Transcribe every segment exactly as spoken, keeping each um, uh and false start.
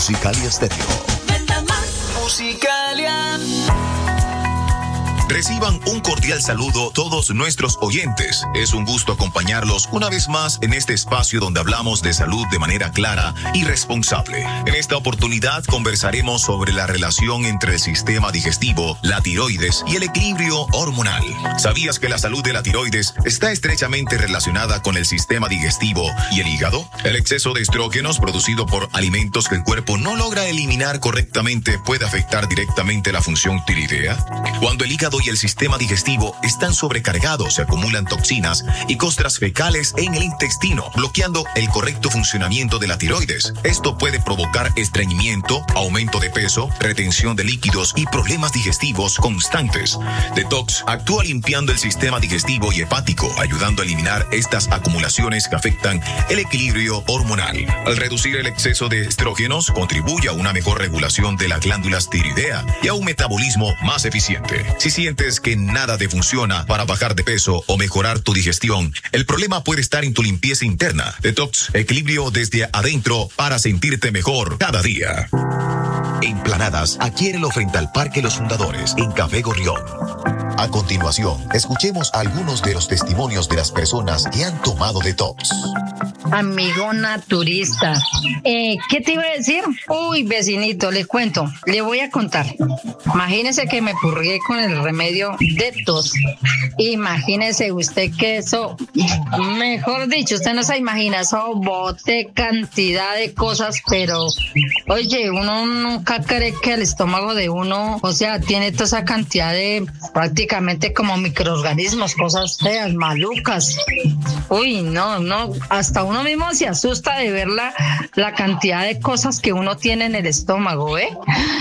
Musicalia Stereo. Musicalia. Reciban un cordial saludo todos nuestros oyentes. Es un gusto acompañarlos una vez más en este espacio donde hablamos de salud de manera clara y responsable. En esta oportunidad conversaremos sobre la relación entre el sistema digestivo, la tiroides y el equilibrio hormonal. ¿Sabías que la salud de la tiroides está estrechamente relacionada con el sistema digestivo y el hígado? El exceso de estrógenos producido por alimentos que el cuerpo no logra eliminar correctamente puede afectar directamente la función tiroidea. Cuando el hígado y el sistema digestivo están sobrecargados, se acumulan toxinas y costras fecales en el intestino, bloqueando el correcto funcionamiento de la tiroides. Esto puede provocar estreñimiento, aumento de peso, retención de líquidos y problemas digestivos constantes. Detox actúa limpiando el sistema digestivo y hepático, ayudando a eliminar estas acumulaciones que afectan el equilibrio hormonal. Al reducir el exceso de estrógenos, contribuye a una mejor regulación de las glándulas tiroidea y a un metabolismo más eficiente. Si sientes que nada te funciona para bajar de peso o mejorar tu digestión, el problema puede estar en tu limpieza interna. Detox, equilibrio desde adentro para sentirte mejor cada día. En Planadas, adquiérelo frente al Parque Los Fundadores, en Café Gorrión. A continuación, escuchemos algunos de los testimonios de las personas que han tomado Detox. Amigo naturista, eh, ¿qué te iba a decir? Uy, vecinito, le cuento, le voy a contar. Imagínese que me purgué con el remedio Detox. Imagínese usted que eso, mejor dicho, usted no se imagina, eso bote cantidad de cosas, pero oye, uno nunca cree que el estómago de uno, o sea, tiene toda esa cantidad de prácticamente como microorganismos, cosas feas, malucas. Uy, no, no, hasta uno mismo se asusta de ver la, la cantidad de cosas que uno tiene en el estómago, ¿eh?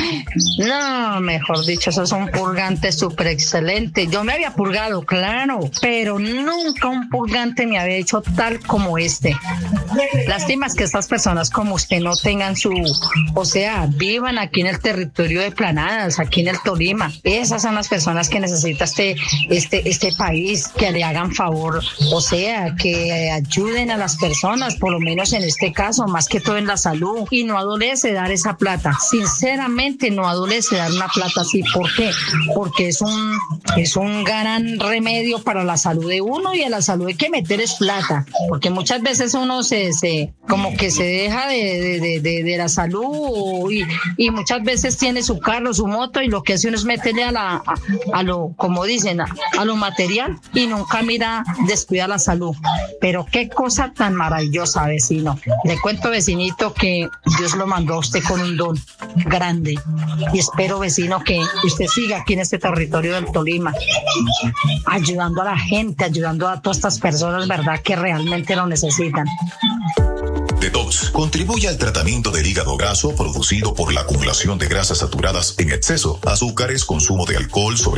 No, mejor dicho, eso es un purgante súper excelente. Yo me había purgado, claro, pero nunca un purgante me había hecho tal como este. Lástima es que estas personas como usted no tengan su, o sea, vivan aquí en el territorio de Planadas, aquí en el Tolima. Esas son las personas que necesita este, este, este país, que le hagan favor, o sea, que ayuden a las personas, por lo menos en este caso, más que todo en la salud, y no adolece dar esa plata. Sinceramente, no adolece dar una plata así. ¿Por qué? Porque es un, es un gran remedio para la salud de uno, y a la salud hay que meter es plata, porque muchas veces uno se, se como que se deja de, de, de, de la salud y, y muchas veces tiene su carro, su moto, y lo que hace uno es meterle a la, a, a lo, como dicen, a, a lo material, y nunca mira, descuida la salud. Pero qué cosa tan maravillosa, vecino. Le cuento, vecinito, que Dios lo mandó a usted con un don grande, y espero, vecino, que usted siga aquí en este territorio del Tolima, ayudando a la gente, ayudando a todas estas personas, ¿verdad?, que realmente lo necesitan. Detox contribuye al tratamiento del hígado graso producido por la acumulación de grasas saturadas en exceso, azúcares, consumo de alcohol, sobre